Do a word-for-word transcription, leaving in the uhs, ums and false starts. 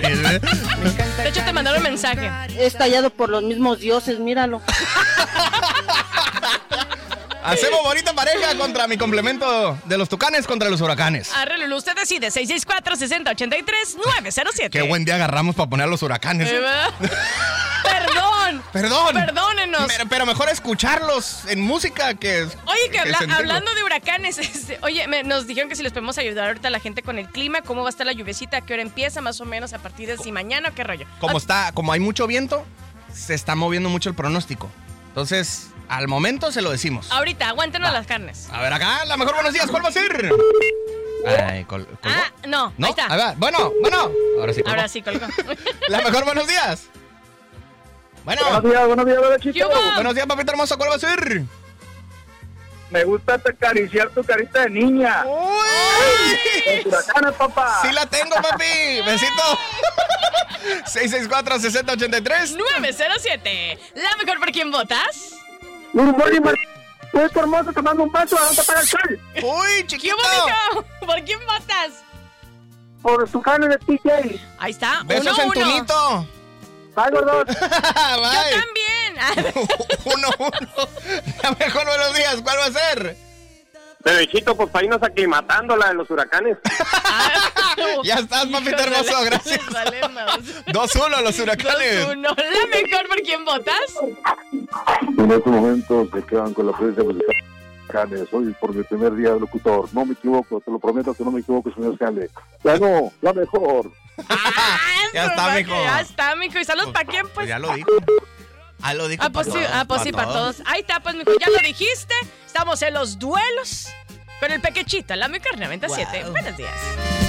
¿eh? De hecho, te mandaron un mensaje. Es tallado por los mismos dioses, míralo. Hacemos bonita pareja contra mi complemento de los tucanes contra los huracanes. Arre, Lulú, usted decide. seis seis cuatro, seis cero ocho tres, nueve cero siete. Qué buen día agarramos para poner a los huracanes. ¿eh? Perdón. Perdón. Perdónenos. Pero, pero mejor escucharlos en música que... Oye, que, que habla, sentirlo. hablando de huracanes, este, oye, me, nos dijeron que si les podemos ayudar ahorita a la gente con el clima, cómo va a estar la lluviecita, a qué hora empieza, más o menos a partir de si mañana o qué rollo. Como Ah, está, como hay mucho viento, se está moviendo mucho el pronóstico. Entonces, al momento se lo decimos. Ahorita, aguántenos Va. las carnes. A ver, acá, la mejor buenos días, ¿cuál va a ser? Ay, col- ¿colgó? Ah, no, ¿No? ahí está. Ahí va. Bueno, bueno. Ahora sí colgó. Ahora sí, colgó. La mejor buenos días. Bueno. Buenos días, buenos días, bebé ¿Qué chico. hubo? Buenos días, papito hermoso, ¿cuál va a ser? Me gusta acariciar tu carita de niña. ¡Uy! Con huracanes, papá. Sí la tengo, papi. Besito. seis seis cuatro, seis cero ocho tres. nueve cero siete. ¿La mejor por quién votas? Un buen mar... Pues tu hermoso tomando un vaso, ¿a dónde para el sol? ¡Uy, ¿Qué chiquito! bonito? ¿Por quién votas? Por tu carne de T J. Ahí está. Besos uno, en uno. tu nito. Bye, gordos. Yo Bye. también. Uno, uno. La mejor buenos días, ¿cuál va a ser? Bebecito, pues para irnos aclimatándola de los huracanes. Ya estás, papito Híjole, hermoso, gracias. dos uno, los huracanes. dos uno. ¿La mejor por quién votas? En estos momentos se quedan con la presencia de los huracanes. Hoy por mi primer día de locutor. No me equivoco, te lo prometo que no me equivoco, señor Scale. Ya no, la mejor. Ah, Ya eso, está, va, mijo. que Ya está, mijo. ¿Y saludos para quién, pues? Pues ya lo dijo. Ah, lo dijo. Ah, pues pa' sí, todos, ah, pues pa' sí, para todos. Ahí está, pues, mijo, ya lo dijiste. Estamos en los duelos con el pequechito, la mejor noventa y siete. Wow. Buenos días.